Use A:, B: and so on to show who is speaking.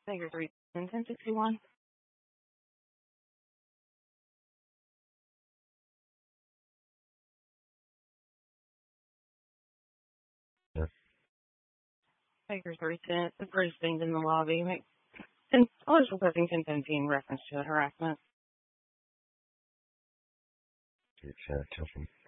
A: Figure 31061.
B: Yes.
A: Figure 310. The first things in the lobby. And I was requesting consent in reference to harassment.
B: Tell them.